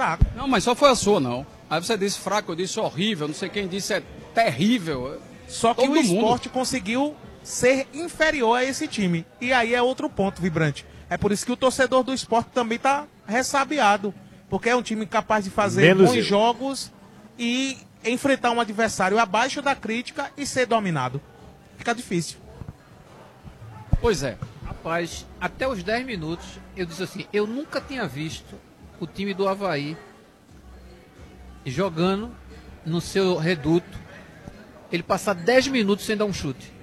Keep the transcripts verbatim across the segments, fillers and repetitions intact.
fraco. Não, mas só foi a sua, não. Aí você disse fraco, eu disse horrível, não sei quem disse é terrível. Só que Todo o Sport mundo. conseguiu ser inferior a esse time. E aí é outro ponto, Vibrante. É por isso que o torcedor do Sport também tá ressabiado. Porque é um time capaz de fazer Menos bons eu. jogos e enfrentar um adversário abaixo da crítica e ser dominado. Fica difícil. Pois é. Rapaz, até os dez minutos, eu disse assim, eu nunca tinha visto o time do Avaí jogando no seu reduto, ele passar dez minutos sem dar um chute.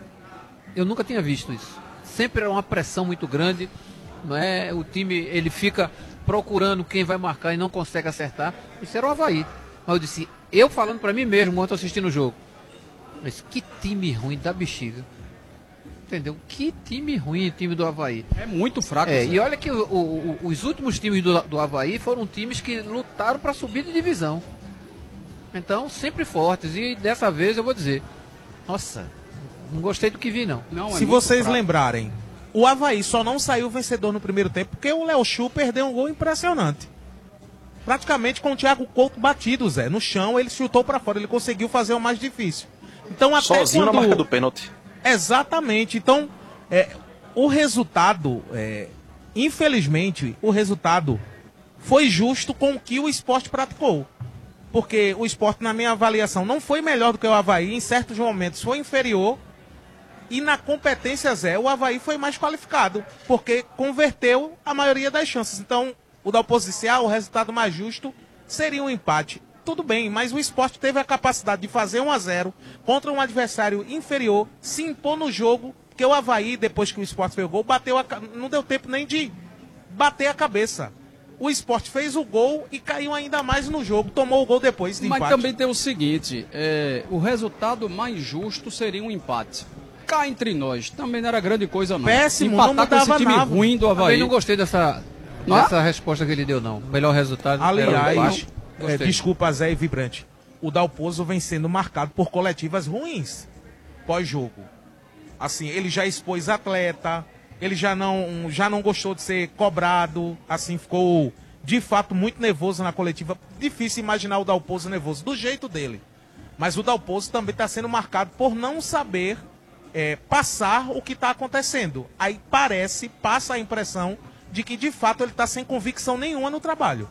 Eu nunca tinha visto isso. Sempre era uma pressão muito grande, não é? O time, ele fica procurando quem vai marcar e não consegue acertar. Isso era o Avaí. Mas eu disse, eu falando pra mim mesmo, enquanto assistindo o jogo, mas que time ruim da bexiga. Entendeu? Que time ruim o time do Avaí. É muito fraco. É, Zé. e olha que o, o, os últimos times do, do Avaí foram times que lutaram para subir de divisão. Então, sempre fortes. E dessa vez eu vou dizer, nossa, não gostei do que vi, não. Não, é Se muito vocês fraco. lembrarem, o Avaí só não saiu vencedor no primeiro tempo porque o Léo Chu perdeu um gol impressionante. Praticamente com o Thiago Couto batido, Zé. No chão, ele chutou para fora, ele conseguiu fazer o mais difícil. Então, até Sozinho quando... na marca do pênalti. Exatamente. Então, é, o resultado, é, infelizmente, o resultado foi justo com o que o Sport praticou. Porque o Sport, na minha avaliação, não foi melhor do que o Avaí, em certos momentos foi inferior. E na competência, Zé, o Avaí foi mais qualificado, porque converteu a maioria das chances. Então, o da oposição, o resultado mais justo seria um empate. Tudo bem, mas o Sport teve a capacidade de fazer um a zero contra um adversário inferior, se impor no jogo, porque o Avaí, depois que o Sport fez o gol, bateu a, não deu tempo nem de bater a cabeça. O Sport fez o gol e caiu ainda mais no jogo, tomou o gol depois de Mas empate. também tem o seguinte, é, o resultado mais justo seria um empate. Cá entre nós, também não era grande coisa não. Péssimo, Empatar não com esse mudava time nada. ruim do Também Avaí. não gostei dessa, Não? dessa resposta que ele deu, não. O melhor resultado era o Aliás, empate. é, Gostei. desculpa, Zé e Vibrante, o Dalpozo vem sendo marcado por coletivas ruins pós-jogo. Assim, ele já expôs atleta, ele já não, já não gostou de ser cobrado, assim, ficou de fato muito nervoso na coletiva. Difícil imaginar o Dalpozo nervoso, do jeito dele. Mas o Dalpozo também está sendo marcado por não saber é, passar o que está acontecendo. Aí parece, passa a impressão de que de fato ele está sem convicção nenhuma no trabalho.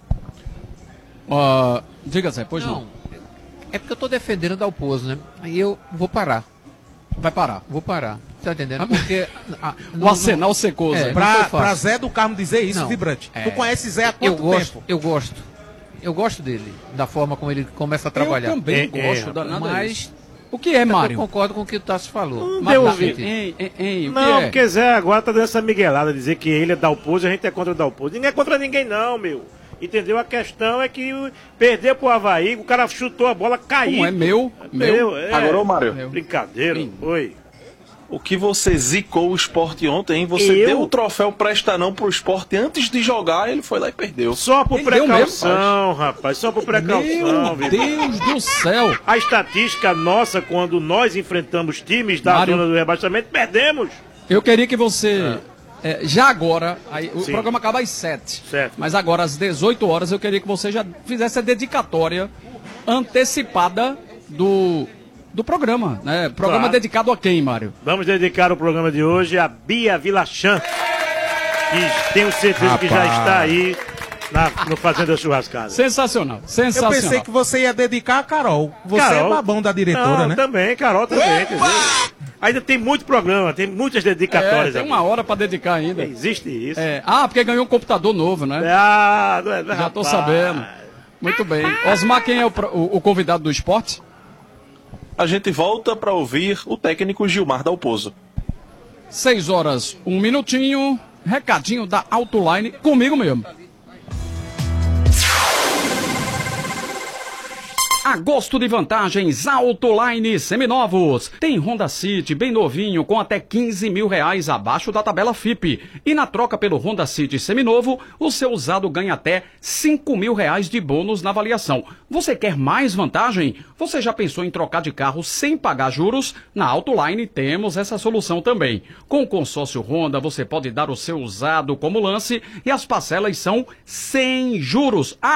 Uh, diga, Zé, pois não. Não, é porque eu tô defendendo o Dalpozo, né? Aí eu vou parar. Vai parar. Vou parar. Tá entendendo? Porque ah, O arsenal secou, é, Zé. não Pra, foi fácil. pra Zé do Carmo dizer isso, Não, Vibrante. é. Tu conhece Zé há eu quanto gosto, tempo? eu gosto. Eu gosto dele, da forma como ele começa a trabalhar. Eu também É, gosto é, da nada mas disso. O que é, eu Mário? concordo com o que o Tasso falou. Não Mas deu tá, ouvido. gente, Hein, hein, hein, o que Não, é? porque Zé agora tá dando essa miguelada, dizer que ele é Dalpozo e a gente é contra o Dalpozo. Ninguém é contra ninguém não, meu. Entendeu? A questão é que perdeu pro Avaí, o cara chutou a bola, caiu. Como é meu? Meu? Meu, é. Agora, ô Mário, Meu. Brincadeira, Sim. oi. o que você zicou o Sport ontem, hein? Você Eu? deu o troféu Presta Não pro Sport antes de jogar, ele foi lá e perdeu. Só por Ele deu precaução, rapaz, só por precaução, Meu viu? Deus do céu! A estatística nossa, quando nós enfrentamos times da Mário. zona do rebaixamento, perdemos. Eu queria que você, é, já agora, aí, o Sim. programa acaba às sete, Certo. mas agora às dezoito horas eu queria que você já fizesse a dedicatória antecipada do, do programa, né? Programa Claro. dedicado a quem, Mário? Vamos dedicar o programa de hoje a Bia Vilachan, que tenho certeza que já Rapaz. está aí na, no Fazenda Churrascada. Sensacional, Eu sensacional. pensei que você ia dedicar a Carol. Você Carol. é babão da diretora, Não, né? também, Carol também. Entendeu? Ainda tem muito programa, tem muitas É, dedicatórias. tem uma amigo. hora pra dedicar ainda. Existe isso. É, ah, porque ganhou um computador novo, né? Ah, não é, Já tô rapaz. sabendo. Muito bem. Osmar, quem é o, pro- o- o convidado do esporte? A gente volta para ouvir o técnico Gilmar Dalpozo. Seis horas, um minutinho. Recadinho da Autoline comigo mesmo. Agosto de vantagens Autoline seminovos. Tem Honda City bem novinho com até quinze mil reais abaixo da tabela F I P. E na troca pelo Honda City seminovo, o seu usado ganha até cinco mil reais de bônus na avaliação. Você quer mais vantagem? Você já pensou em trocar de carro sem pagar juros? Na Autoline temos essa solução também. Com o consórcio Honda você pode dar o seu usado como lance e as parcelas são sem juros.